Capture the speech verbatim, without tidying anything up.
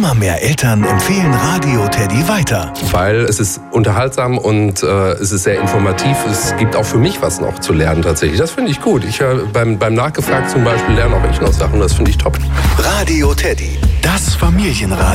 Immer mehr Eltern empfehlen Radio Teddy weiter. Weil es ist unterhaltsam und äh, es ist sehr informativ. Es gibt auch für mich was noch zu lernen tatsächlich. Das finde ich gut. Ich höre beim, beim Nachgefragt zum Beispiel lerne auch ich noch Sachen. Das finde ich top. Radio Teddy, das Familienradio.